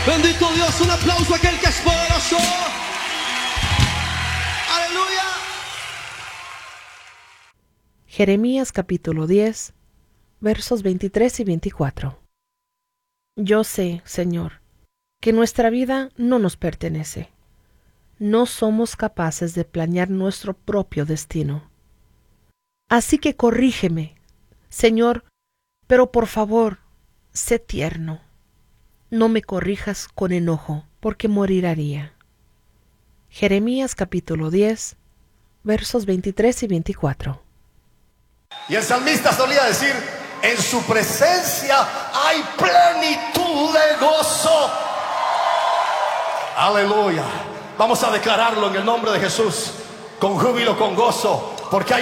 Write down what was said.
Bendito Dios, un aplauso a aquel que es poderoso. Aleluya. Jeremías capítulo 10, versos 23 y 24. Yo sé, Señor, que nuestra vida no nos pertenece. No somos capaces de planear nuestro propio destino. Así que corrígeme, Señor, pero por favor, sé tierno. No me corrijas con enojo, porque moriría. Jeremías capítulo 10, versos 23 y 24. Y el salmista solía decir: en su presencia hay plenitud de gozo. Aleluya. Vamos a declararlo en el nombre de Jesús, con júbilo, con gozo, porque hay